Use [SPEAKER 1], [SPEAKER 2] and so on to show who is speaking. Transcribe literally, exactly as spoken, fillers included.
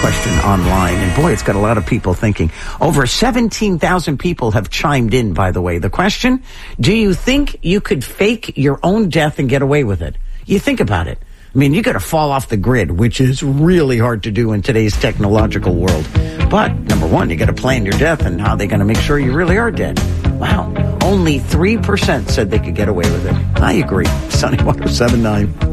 [SPEAKER 1] question online, and boy, it's got a lot of people thinking. Over seventeen thousand people have chimed in, by the way. The question, do you think you could fake your own death and get away with it? You think about it. I mean, you got to fall off the grid, which is really hard to do in today's technological world. But, number one, you got to plan your death, and how are they going to make sure you really are dead? Wow. Only three percent said they could get away with it. I agree. Sunny one oh seven point nine.